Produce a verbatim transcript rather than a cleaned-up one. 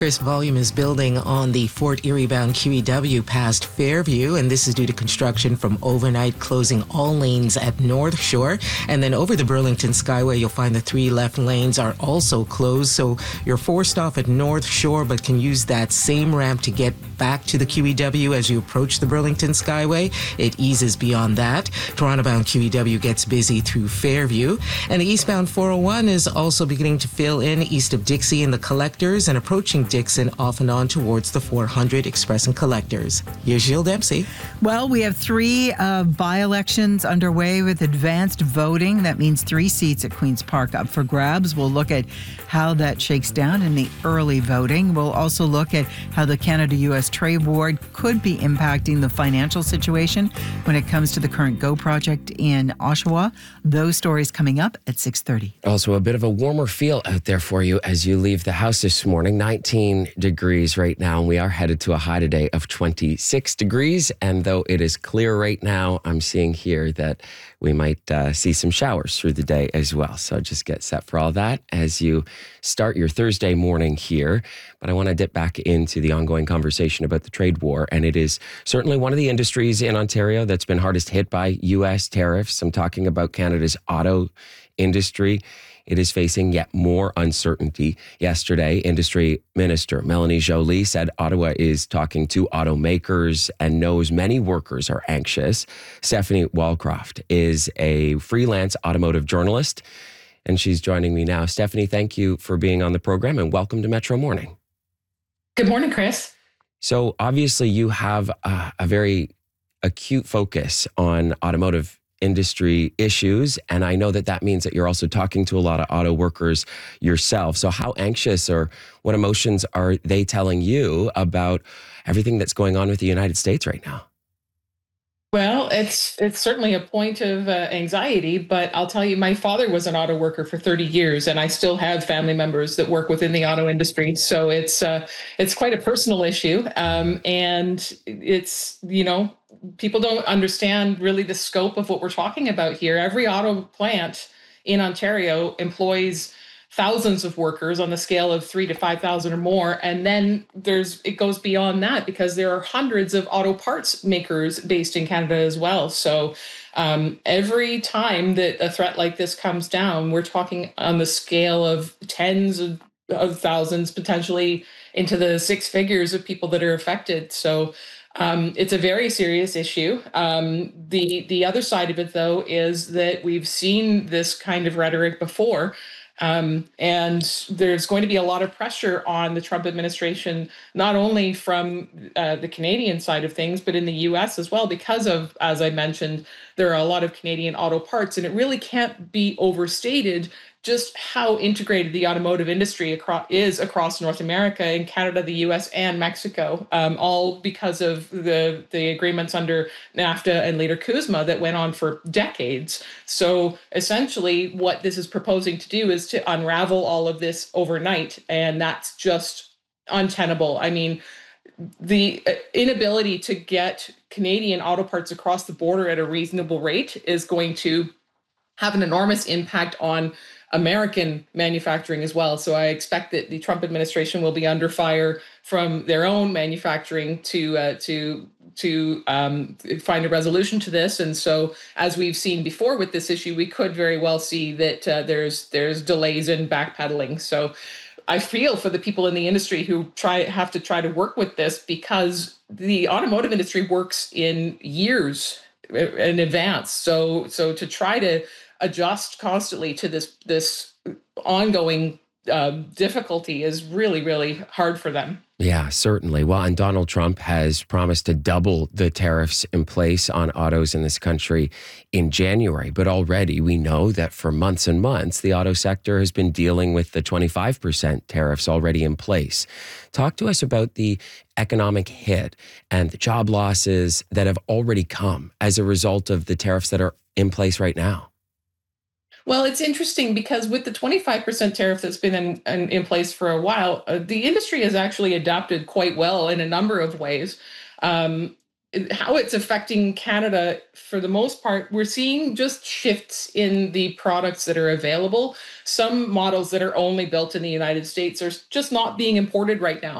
Chris, volume is building on the Fort Erie-bound Q E W past Fairview, and this is due to construction from overnight, closing all lanes at North Shore. And then over the Burlington Skyway, you'll find the three left lanes are also closed. So you're forced off at North Shore, but can use that same ramp to get back to the Q E W as you approach the Burlington Skyway. It eases beyond that. Toronto-bound Q E W gets busy through Fairview. And the eastbound four oh one is also beginning to fill in east of Dixie and the Collectors and approaching Dixon off and on towards the four hundred Express and Collectors. Here's Jill Dempsey. Well, we have three uh, by-elections underway with advanced voting. That means three seats at Queen's Park up for grabs. We'll look at how that shakes down in the early voting. We'll also look at how the Canada-U S trade war could be impacting the financial situation when it comes to the current GO project in Oshawa. Those stories coming up at six thirty. Also, a bit of a warmer feel out there for you as you leave the house this morning. nineteen degrees right now, and we are headed to a high today of twenty-six degrees. And though it is clear right now, I'm seeing here that we might uh, see some showers through the day as well. So just get set for all that as you start your Thursday morning here. But I want to dip back into the ongoing conversation about the trade war. And it is certainly one of the industries in Ontario that's been hardest hit by U S tariffs. I'm talking about Canada's auto industry. It is facing yet more uncertainty. Yesterday, Industry Minister Melanie Joly said Ottawa is talking to automakers and knows many workers are anxious. Stephanie Walcroft is a freelance automotive journalist, and she's joining me now. Stephanie, thank you for being on the program, and welcome to Metro Morning. Good morning, Chris. So obviously you have a, a very acute focus on automotive industry issues. And I know that that means that you're also talking to a lot of auto workers yourself. So how anxious or what emotions are they telling you about everything that's going on with the United States right now? Well, it's it's certainly a point of uh, anxiety, but I'll tell you, my father was an auto worker for thirty years, and I still have family members that work within the auto industry. So it's uh, it's quite a personal issue, um, and it's, you know, people don't understand really the scope of what we're talking about here. Every auto plant in Ontario employs thousands of workers on the scale of three to five thousand or more. And then there's it goes beyond that because there are hundreds of auto parts makers based in Canada as well. So um, every time that a threat like this comes down, we're talking on the scale of tens of, of thousands, potentially into the six figures of people that are affected. So Um, it's a very serious issue. Um, the the other side of it, though, is that we've seen this kind of rhetoric before. Um, and there's going to be a lot of pressure on the Trump administration, not only from uh, the Canadian side of things, but in the U S as well, because of, as I mentioned, there are a lot of Canadian auto parts, and it really can't be overstated just how integrated the automotive industry across, is across North America, in Canada, the U S, and Mexico, um, all because of the, the agreements under NAFTA and later CUSMA that went on for decades. So essentially what this is proposing to do is to unravel all of this overnight, and that's just untenable. I mean, the inability to get Canadian auto parts across the border at a reasonable rate is going to have an enormous impact on American manufacturing as well. So I expect that the Trump administration will be under fire from their own manufacturing to uh, to to um, find a resolution to this. And so, as we've seen before with this issue, we could very well see that uh, there's there's delays in backpedaling. So I feel for the people in the industry who try have to try to work with this, because the automotive industry works in years in advance. So so to try to adjust constantly to this this ongoing uh, difficulty is really, really hard for them. Yeah, certainly. Well, and Donald Trump has promised to double the tariffs in place on autos in this country in January. But already we know that for months and months, the auto sector has been dealing with the twenty-five percent tariffs already in place. Talk to us about the economic hit and the job losses that have already come as a result of the tariffs that are in place right now. Well, it's interesting because with the twenty-five percent tariff that's been in, in, in place for a while, uh, the industry has actually adapted quite well in a number of ways. Um, how it's affecting Canada, for the most part, we're seeing just shifts in the products that are available. Some models that are only built in the United States are just not being imported right now.